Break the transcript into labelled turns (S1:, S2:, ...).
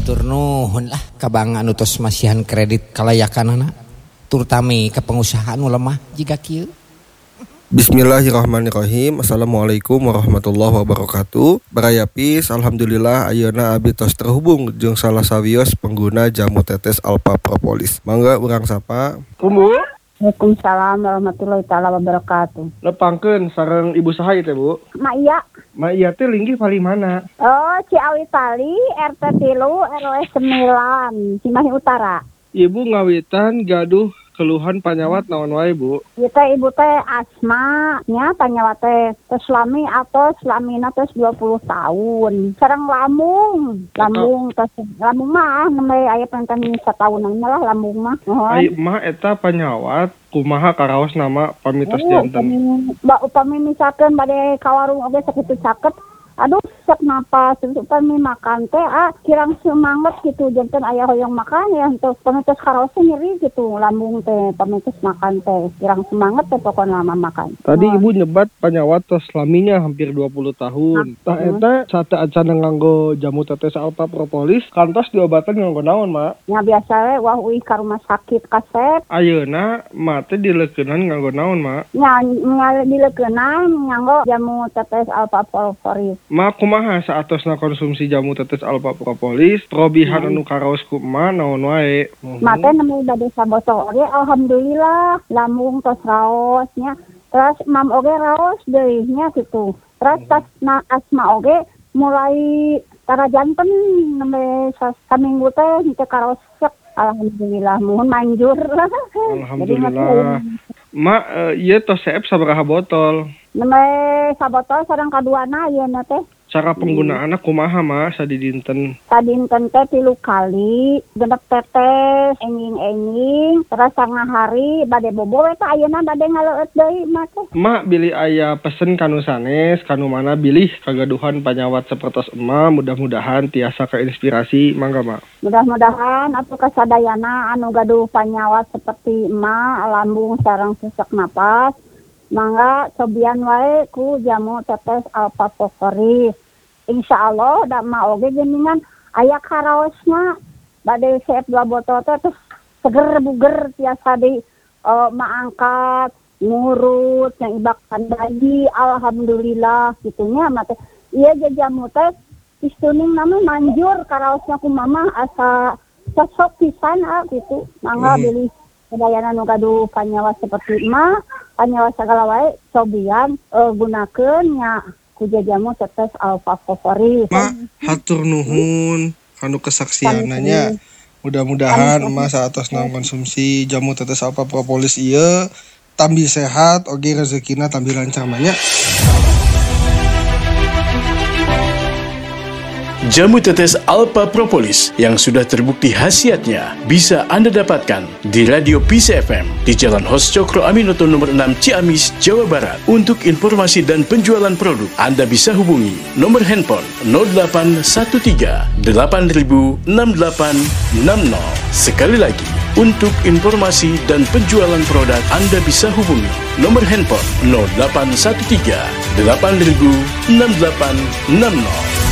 S1: Hatur nuhun lah kabangan utus masihan kredit kalayakanana terutama ke pengusahaan lemah jika kieu.
S2: Bismillahirrahmanirrahim. Assalamualaikum warahmatullahi wabarakatuh. Barayapis, alhamdulillah ayeuna abdi tos terhubung jeung salah sawios pengguna jamu tetes Alpha Propolis. Mangga urang sapa.
S3: Bu.
S4: Waalaikumsalam warahmatullahi taala wabarakatuh.
S3: Lepangkeun sareng ibu saha ieu teh, Bu?
S4: Ma
S3: iya teh linggih pali mana?
S4: Oh, Ciawi Tali, RT 3, RW 9, Cimahi Utara.
S3: Ibu ngawitan gaduh keluhan panyawat naon wae, Bu?
S4: Ibu teh asma nya panyawat teh selami atau selamina teh 20 tahun. Sareng lambung mah nembe aya pengen satahunan lah lambung mah.
S3: Ai mah eta panyawat kumaha karaos nama pamitos janten.
S4: Upami misalkan bade ka warung oge sakitu caket. Aduh, sak napas, upami makan teh kirang semangat gitu, janten aya hoyong makan ya untuk pamitos karaosnya nyeri gitu, lambung teh pamitos makan teh kirang semangat teh pokoknya lama makan.
S3: Tadi ibu nyebat panyawat tos laminya hampir 20 tahun. Tah eta sate acan nganggo jamu tetes Alpha Propolis kantos diobatan nganggo naon, Mak?
S4: Ya biasa we wah uih ka rumah sakit kasep.
S3: Ayeuna mah teh dileukeunnan nganggo naon, Mak?
S4: Ya dileukeunnan nganggo jamu tetes Alpha Propolis.
S3: Ma kumaha saatosna konsumsi jamu tetes Alpha Propolis, probihan anu karaos ku ma naon wae.
S4: Mate nemu bade sabotol oge alhamdulillah lambung tos raosnya. Terus mam oge raos deui nya gitu. Terus tas asma oge mulai tara janten nembe saminggu teh henteu karaos sek. Alhamdulillah mohon manjur.
S3: Alhamdulillah. Ma ieu tos seep sabaraha botol?
S4: Nembe sabotol sareng kaduana ieu na teh.
S3: Cara penggunaanna kumaha, Ma, sadidinten?
S4: Sadinten teh 3 kali, genep tetes, enging-enging, terus sangahari bade bobo eta ayeuna bade ngaleueut deui mah teh.
S3: Ma bilih aya pesen kanu sanes, kanu mana bilih kagaduhan panyawat sapertos emma, mudah-mudahan tiasa keinspirasi, mangga, Ma.
S4: Mudah-mudahan atuh kasadayana anu gaduh panyawat seperti emma, lambung sareng sesak napas. Mangga cobian wae ku jamu tetes Alpha Propolis. Insyaallah da mah oge geuningan aya karaosna bade seep 2 botol teh terus seger buger tiasa di maangkat ngurut yang ibakan lagi alhamdulillah gitunya mah teh. Ieu jamu teh istuning nama manjur karaosna ku mama asa cocok pisan gitu. Mangga bilih sedayana nu gaduh panyawat seperti mah panyawa sagala wae cobian gunakeun nya ku jamu tetes Alpha Propolis.
S2: Ma, hatur nuhun kanu kesaksiananya. Mudah-mudahan emas saatosna konsumsi jamu tetes Alpha Propolis ieu tambi sehat oge rezekina tambi lancar nya.
S5: Jamu tetes Alpha Propolis yang sudah terbukti khasiatnya bisa Anda dapatkan di Radio Peace FM di Jalan Hos Cokro Aminoto nomor 6 Ciamis, Jawa Barat. Untuk informasi dan penjualan produk, Anda bisa hubungi nomor handphone 0813 8000 6860. Sekali lagi, untuk informasi dan penjualan produk, Anda bisa hubungi nomor handphone 0813 8000 6860.